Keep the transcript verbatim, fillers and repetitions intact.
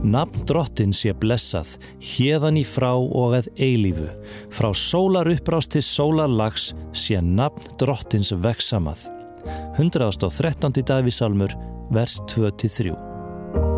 Nafn Drottins sé blessað, héðan í frá og að eilífu. Frá sólar upprás til sólarlags sé nafn Drottins vegsamað. hundrað og þrettán Davíðssalmur, vers tvö til þrjú.